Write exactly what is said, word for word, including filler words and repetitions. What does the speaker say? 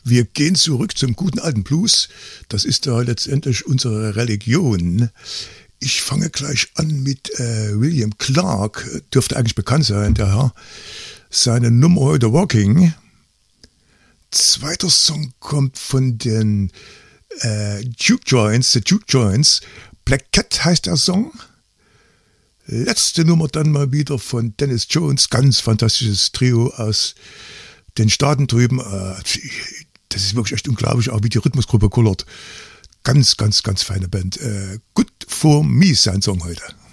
Wir gehen zurück zum guten alten Blues. Das ist da letztendlich unsere Religion. Ich fange gleich an mit äh, William Clark. Dürfte eigentlich bekannt sein, der Herr. Seine Nummer heute Walking. Zweiter Song kommt von den äh, Juke Joints, The Juke Joints. Black Cat heißt der Song. Letzte Nummer dann mal wieder von Dennis Jones. Ganz fantastisches Trio aus den Staaten drüben. Äh, das ist wirklich echt unglaublich, auch wie die Rhythmusgruppe kullert. Ganz, ganz, ganz feine Band. Äh, Good for Me sein Song heute.